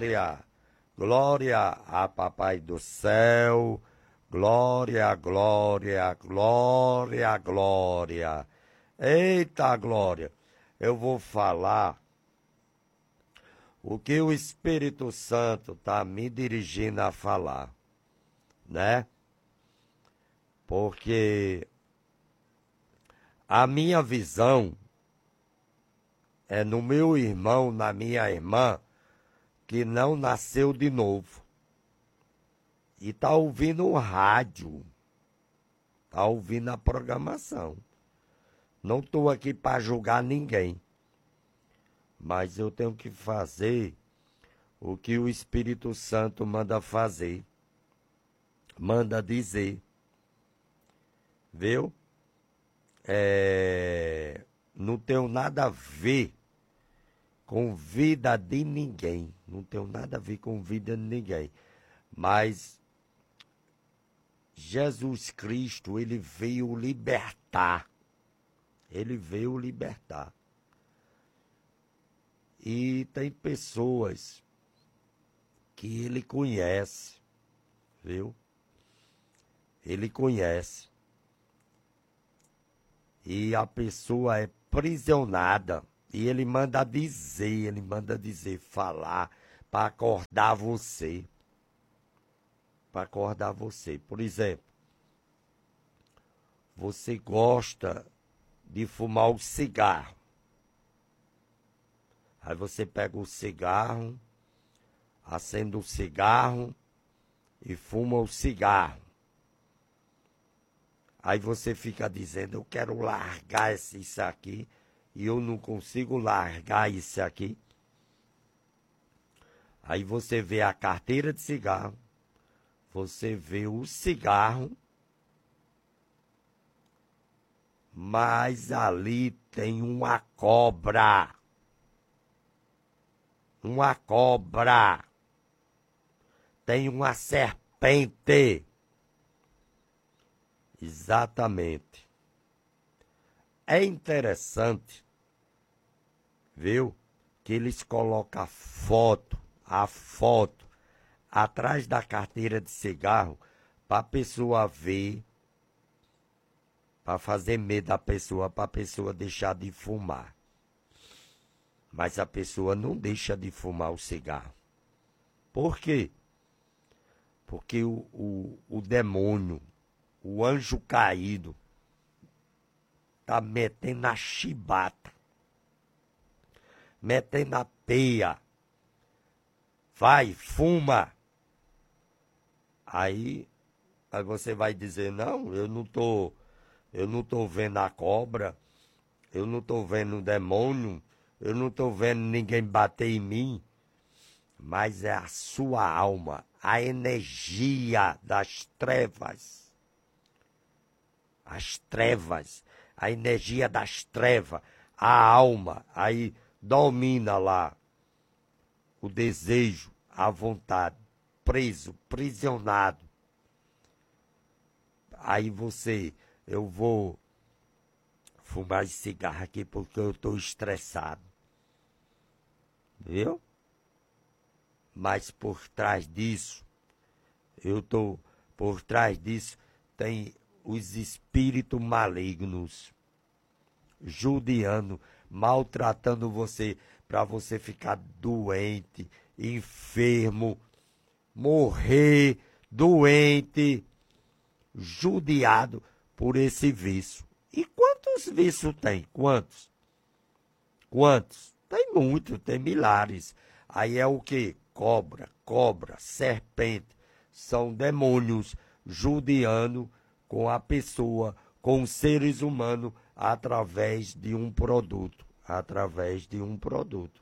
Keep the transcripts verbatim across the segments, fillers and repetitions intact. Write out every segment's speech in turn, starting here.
glória, glória a Papai do céu, glória, glória, glória, glória. Eita glória, eu vou falar o que o Espírito Santo está me dirigindo a falar, né? Porque a minha visão é no meu irmão, na minha irmã, que não nasceu de novo. E está ouvindo o rádio, está ouvindo a programação. Não estou aqui para julgar ninguém, mas eu tenho que fazer o que o Espírito Santo manda fazer, manda dizer, viu? É, não tenho nada a ver com vida de ninguém, não tenho nada a ver com vida de ninguém, mas Jesus Cristo, ele veio libertar, ele veio libertar. E tem pessoas que ele conhece, viu? Ele conhece. E a pessoa é prisionada. E ele manda dizer, ele manda dizer, falar, para acordar você. Para acordar você. Por exemplo, você gosta de fumar o cigarro. Aí você pega o cigarro, acende o cigarro e fuma o cigarro. Aí você fica dizendo, eu quero largar esse, isso aqui, e eu não consigo largar isso aqui. Aí você vê a carteira de cigarro, você vê o cigarro, mas ali tem uma cobra. Uma cobra. Tem uma serpente. Exatamente. É interessante, viu, que eles colocam a foto, a foto, atrás da carteira de cigarro, para a pessoa ver, para fazer medo da pessoa, para a pessoa deixar de fumar. Mas a pessoa não deixa de fumar o cigarro. Por quê? Porque o, o, o demônio, o anjo caído, tá metendo a chibata, metendo a peia. Vai, fuma. Aí, aí você vai dizer, não, eu não tô, eu não tô vendo a cobra, eu não tô vendo o demônio, eu não tô vendo ninguém bater em mim. Mas é a sua alma, a energia das trevas. As trevas, a energia das trevas, a alma, aí domina lá o desejo, a vontade, preso, prisionado. Aí você, eu vou fumar esse cigarro aqui porque eu estou estressado. Viu? Mas por trás disso, eu estou, por trás disso, tem os espíritos malignos, judiando, maltratando você, para você ficar doente, enfermo, morrer doente, judiado por esse vício. E quantos vícios tem? Quantos? Quantos? Tem muito, tem milhares. Aí é o quê? Cobra, cobra, serpente. São demônios judiando com a pessoa, com os seres humanos, através de um produto. Através de um produto.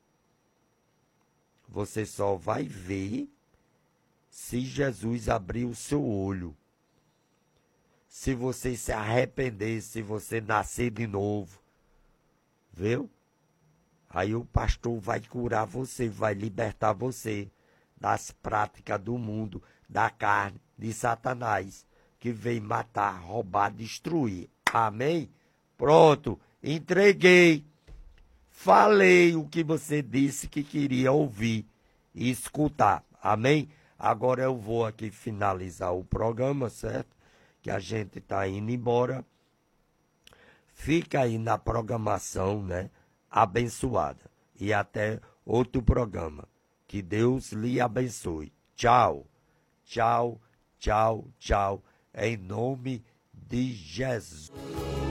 Você só vai ver se Jesus abrir o seu olho. Se você se arrepender, se você nascer de novo. Viu? Aí o pastor vai curar você, vai libertar você das práticas do mundo, da carne, de Satanás, que vem matar, roubar, destruir. Amém? Pronto, entreguei. Falei o que você disse que queria ouvir. e escutar. Amém? Agora eu vou aqui finalizar o programa, certo? Que a gente está indo embora. Fica aí na programação, né? Abençoada. E até outro programa. Que Deus lhe abençoe. Tchau, tchau, tchau, tchau. Em nome de Jesus.